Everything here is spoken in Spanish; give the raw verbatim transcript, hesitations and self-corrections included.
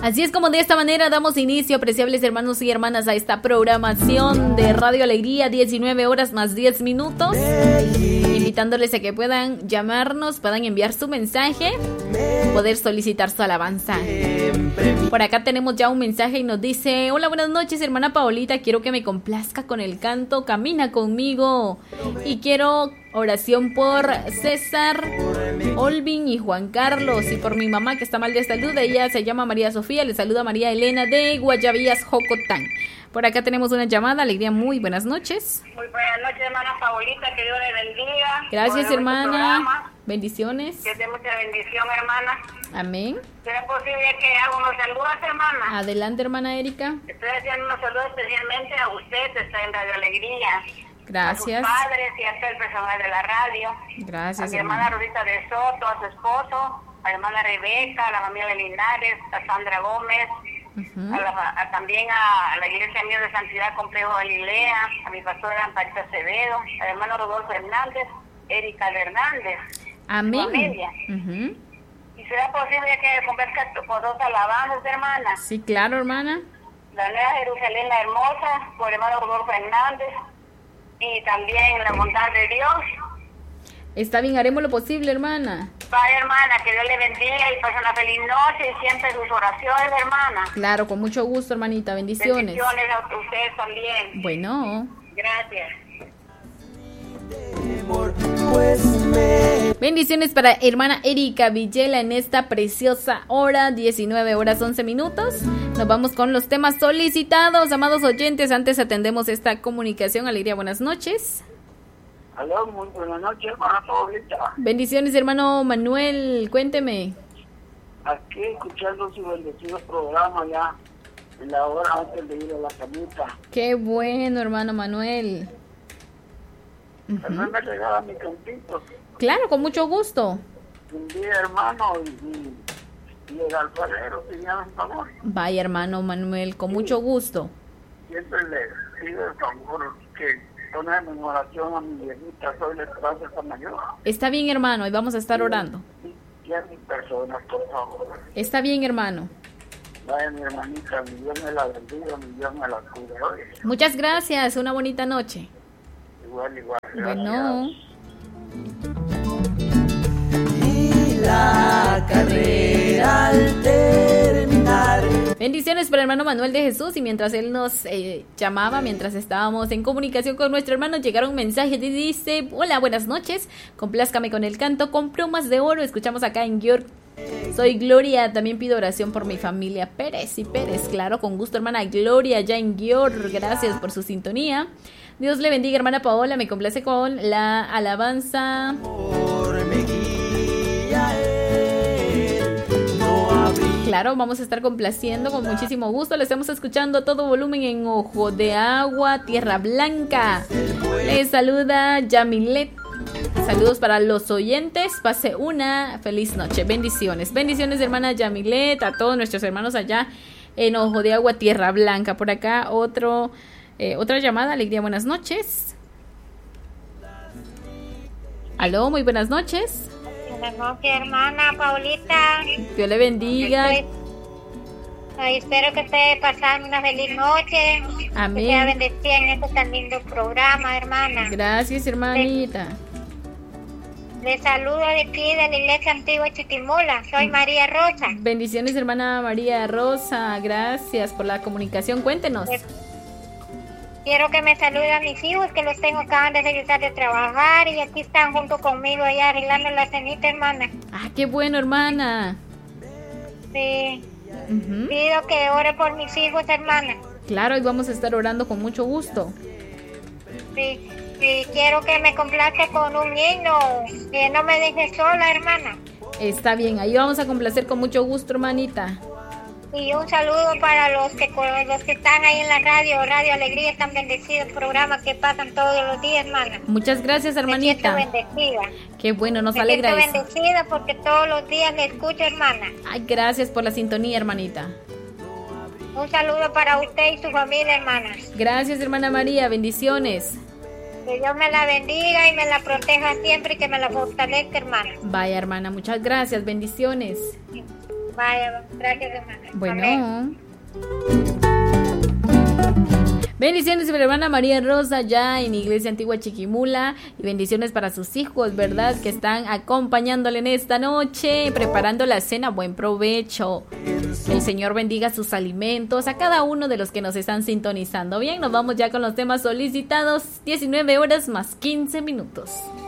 Así es como de esta manera damos inicio, apreciables hermanos y hermanas, a esta programación de Radio Alegría, diecinueve horas más diez minutos, invitándoles a que puedan llamarnos, puedan enviar su mensaje, poder solicitar su alabanza. Por acá tenemos ya un mensaje y nos dice: hola, buenas noches, hermana Paolita, quiero que me complazca con el canto Camina conmigo, y quiero oración por César, Olvin y Juan Carlos, y por mi mamá que está mal de salud. Ella se llama María Sofía, le saluda María Elena de Guayabillas, Jocotán. Por acá tenemos una llamada. Alegría, muy buenas noches. Muy buenas noches, hermana Paolita, que Dios le bendiga. Gracias, hermana. Bendiciones. Que dé mucha bendición, hermana. Amén. ¿Será posible que haga unos saludos, hermana? Adelante, hermana Erika. Estoy haciendo unos saludos especialmente a usted, que está en Radio Alegría. Gracias. A sus padres y a todo el personal de la radio. Gracias, a mi hermana. hermana Rosita de Soto, a su esposo, a la hermana Rebeca, a la familia Linares, a Sandra Gómez, uh-huh. a la, a, también a, a la Iglesia Mía de Santidad Complejo Galilea, a mi pastora Amparita Acevedo, al hermano Rodolfo Hernández, Erika Hernández. Amén. Familia. Uh-huh. ¿Y será posible que conversa por dos alabanzas, hermana? Sí, claro, hermana. La Nueva Jerusalén la Hermosa, por el hermano Rodolfo Hernández, y también la bondad de Dios. Está bien, haremos lo posible, hermana. Vaya, hermana, que Dios le bendiga y pase una feliz noche y siempre sus oraciones, hermana. Claro, con mucho gusto, hermanita. Bendiciones. Bendiciones a ustedes también. Bueno. Gracias. Bendiciones para hermana Erika Villela en esta preciosa hora, diecinueve horas once minutos. Nos vamos con los temas solicitados, amados oyentes. Antes atendemos esta comunicación. Alegría, buenas noches. Aló, muy buenas noches, hermana Paolita. Bendiciones, hermano Manuel, cuénteme. Aquí escuchando su bendecido programa ya en la hora antes de ir a la camita. Qué bueno, hermano Manuel. También uh-huh. me regala mi cantito. Claro, con mucho gusto. Un día, hermano, y, y, y el alfarero, si me hagan favor. Vaya, hermano Manuel, con sí. mucho gusto. Siempre le pido el favor que pongan en oración a mi viejita, soy la esperanza esta mayor. Está bien, hermano, y vamos a estar orando. Y, y a mi persona, por favor. Está bien, hermano. Vaya, mi hermanita, mi Dios me la bendiga, mi Dios me la cuida. Muchas gracias, una bonita noche. Igual, igual. Bueno. Y la carrera al terminar. Bendiciones para el hermano Manuel de Jesús. Y mientras él nos eh, llamaba, mientras estábamos en comunicación con nuestro hermano, llegaron un mensaje y dice: hola, buenas noches, complázcame con el canto con plumas de oro. Escuchamos acá en York. Soy Gloria, también pido oración por mi familia Pérez y Pérez. Claro, con gusto, hermana Gloria, ya en York. Gracias por su sintonía. Dios le bendiga, hermana Paola, me complace con la alabanza. Claro, vamos a estar complaciendo con muchísimo gusto. Le estamos escuchando a todo volumen en Ojo de Agua, Tierra Blanca. Les saluda Yamilet. Saludos para los oyentes. Pase una feliz noche. Bendiciones. Bendiciones, hermana Yamilet, a todos nuestros hermanos allá en Ojo de Agua, Tierra Blanca. Por acá otro... Eh, otra llamada. Alegría, buenas noches. Aló, muy buenas noches. Buenas noches, hermana Paulita. Dios le bendiga. Estoy, ay, espero que esté pasando una feliz noche. Amén. Que sea bendecida en este tan lindo programa, hermana. Gracias, hermanita. Le, le saludo de aquí de la Iglesia Antigua Chiquimula. Soy María Rosa. Bendiciones, hermana María Rosa. Gracias por la comunicación. Cuéntenos. Le, Quiero que me saluden a mis hijos, que los tengo, acaban de regresar de trabajar y aquí están junto conmigo allá arreglando la cenita, hermana. Ah, qué bueno, hermana. Sí. Uh-huh. Pido que ore por mis hijos, hermana. Claro, y vamos a estar orando con mucho gusto. Sí, sí, quiero que me complazca con un himno, que no me deje sola, hermana. Está bien, ahí vamos a complacer con mucho gusto, hermanita. Y un saludo para los que los que están ahí en la radio, Radio Alegría, tan bendecidos programas que pasan todos los días, hermana. Muchas gracias, hermanita. Me siento bendecida. Qué bueno, nos Me alegra eso. Me siento bendecida porque todos los días le escucho, hermana. Ay, gracias por la sintonía, hermanita. Un saludo para usted y su familia, hermana. Gracias, hermana María, bendiciones. Que Dios me la bendiga y me la proteja siempre y que me la fortalezca, hermana. Vaya, hermana, muchas gracias, bendiciones. Vaya, gracias, hermana. Bueno. Amén. Bendiciones para hermana María Rosa ya en Iglesia Antigua Chiquimula y bendiciones para sus hijos, ¿verdad? Que están acompañándole en esta noche, preparando la cena. Buen provecho. El Señor bendiga sus alimentos a cada uno de los que nos están sintonizando. Bien, nos vamos ya con los temas solicitados. diecinueve horas más quince minutos.